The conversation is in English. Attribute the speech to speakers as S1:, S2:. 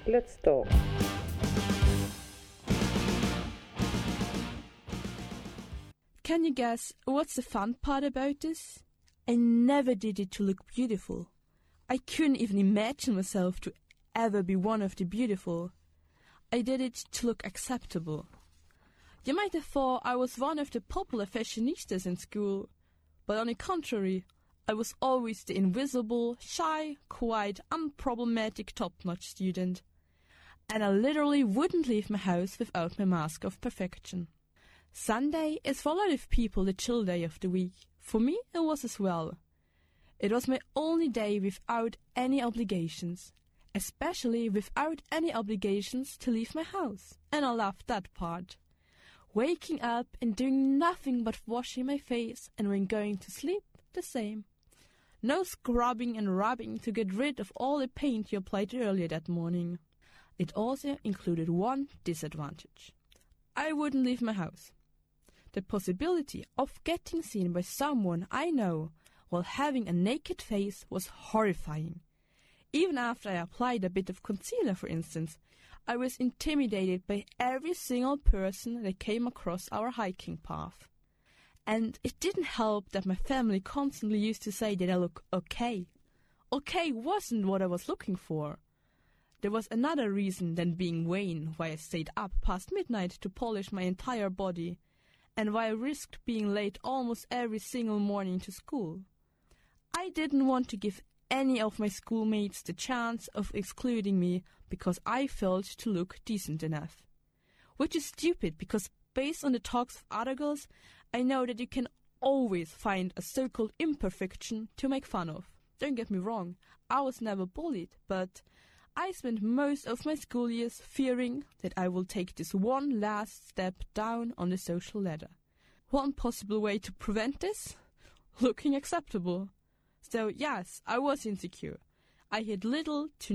S1: Let's talk.
S2: Can you guess what's the fun part about this? I never did it to look beautiful. I couldn't even imagine myself to ever be one of the beautiful. I did it to look acceptable. You might have thought I was one of the popular fashionistas in school, but on the contrary, I was always the invisible, shy, quiet, unproblematic top-notch student. And I literally wouldn't leave my house without my mask of perfection. Sunday is for a lot of people the chill day of the week. For me, it was as well. It was my only day without any obligations, especially without any obligations to leave my house. And I loved that part. Waking up and doing nothing but washing my face, and when going to sleep, the same. No scrubbing and rubbing to get rid of all the paint you applied earlier that morning. It also included one disadvantage. I wouldn't leave my house. The possibility of getting seen by someone I know while having a naked face was horrifying. Even after I applied a bit of concealer, for instance, I was intimidated by every single person that came across our hiking path. And it didn't help that my family constantly used to say that I look okay. Okay wasn't what I was looking for. There was another reason than being vain why I stayed up past midnight to polish my entire body, and why I risked being late almost every single morning to school. I didn't want to give any of my schoolmates the chance of excluding me because I failed to look decent enough. Which is stupid because based on the talks of other girls, I know that you can always find a so-called imperfection to make fun of. Don't get me wrong, I was never bullied, but I spent most of my school years fearing that I will take this one last step down on the social ladder. One possible way to prevent this? Looking acceptable. So yes, I was insecure. I had little to